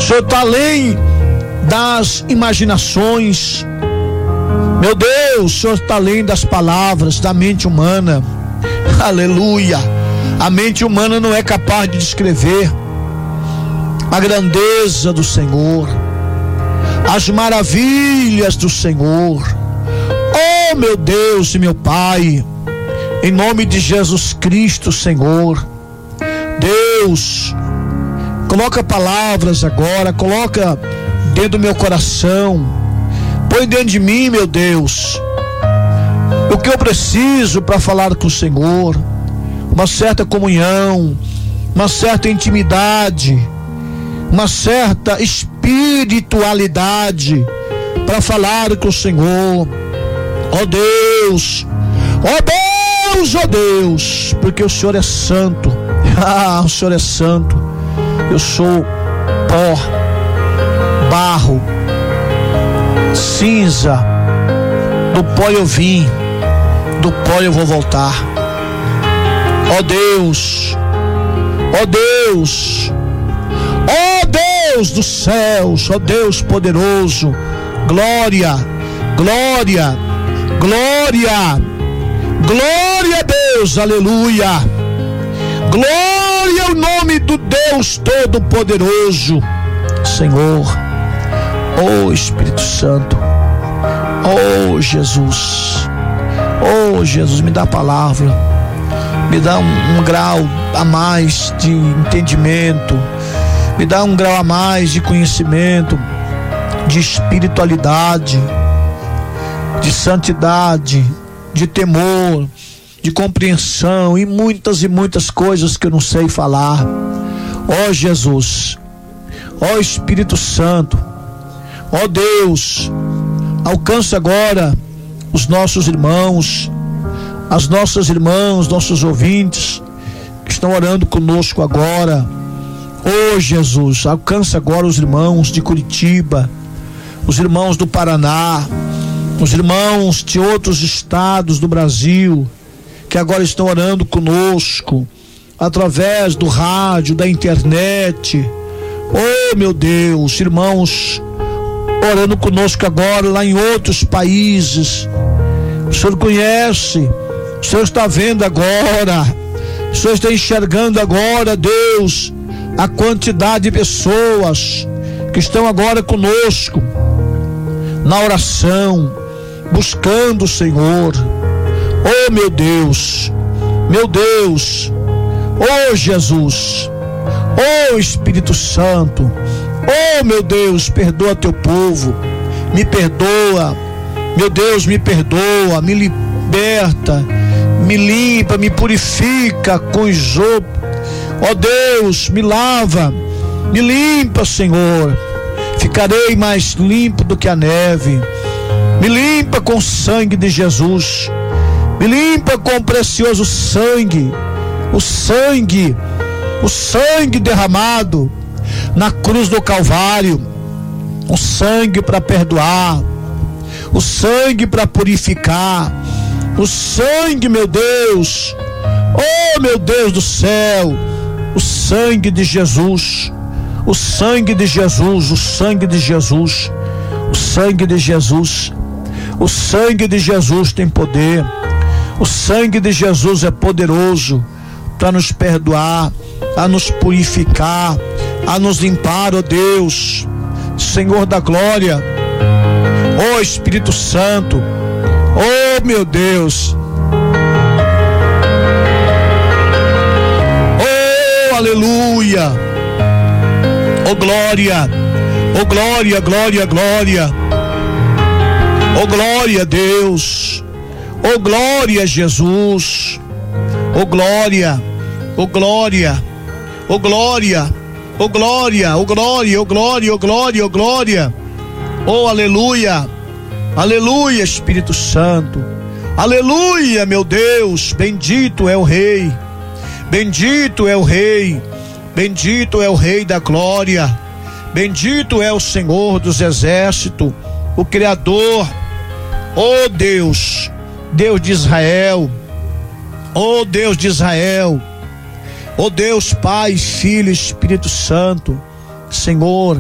O Senhor está além das imaginações. Meu Deus, o Senhor está além das palavras, da mente humana. Aleluia. A mente humana não é capaz de descrever a grandeza do Senhor, as maravilhas do Senhor. Oh, meu Deus e meu Pai, em nome de Jesus Cristo, Senhor, Deus, coloca palavras agora, coloca dentro do meu coração, põe dentro de mim, meu Deus, o que eu preciso para falar com o Senhor, uma certa comunhão, uma certa intimidade, uma certa espiritualidade para falar com o Senhor. Ó Deus, ó Deus, ó Deus, porque o Senhor é santo. O Senhor é santo. Eu sou pó, barro, cinza. Do pó eu vim, do pó eu vou voltar. Ó Deus, ó Deus, ó Deus dos céus, ó Deus poderoso, glória, glória, glória, glória a Deus, aleluia, glória ao nome do Deus Todo-Poderoso, Senhor. Oh Espírito Santo, oh Jesus, oh Jesus, me dá a palavra, me dá um grau a mais de entendimento, me dá um grau a mais de conhecimento, de espiritualidade, de santidade, de temor, de compreensão e muitas coisas que eu não sei falar. Ó Jesus, ó Espírito Santo, ó Deus, alcança agora os nossos irmãos, as nossas irmãs, nossos ouvintes que estão orando conosco agora. Ô Jesus, alcança agora os irmãos de Curitiba, os irmãos do Paraná, os irmãos de outros estados do Brasil, que agora estão orando conosco, através do rádio, da internet. Oh meu Deus, irmãos orando conosco agora lá em outros países. O Senhor conhece, o Senhor está vendo agora, o Senhor está enxergando agora, Deus, a quantidade de pessoas que estão agora conosco na oração, buscando o Senhor. Oh meu Deus, oh Jesus, oh Espírito Santo, oh meu Deus, perdoa teu povo, me perdoa, meu Deus, me perdoa, me liberta, me limpa, me purifica com isopo. Ó Deus, me lava, me limpa, Senhor, ficarei mais limpo do que a neve. Me limpa com o sangue de Jesus, me limpa com o precioso sangue, o sangue derramado na cruz do Calvário, o sangue para perdoar, o sangue para purificar, o sangue, meu Deus, oh meu Deus do céu, o sangue de Jesus, o sangue de Jesus, o sangue de Jesus, o sangue de Jesus, o sangue de Jesus tem poder, o sangue de Jesus é poderoso para nos perdoar, a nos purificar, a nos limpar, ó Deus, Senhor da glória, ó Espírito Santo, ó meu Deus, ó aleluia, ó glória, ó glória, glória, glória, ó glória a Deus, ó glória a Jesus, ó glória, ó glória, ó glória, ó glória, ó glória, ó glória, ó glória, ó glória, ó aleluia, aleluia Espírito Santo, aleluia meu Deus, bendito é o Rei, bendito é o Rei, bendito é o Rei da glória, bendito é o Senhor dos exércitos, o Criador, ó Deus, Deus de Israel, ó Deus de Israel, ó Deus Pai, Filho e Espírito Santo, Senhor,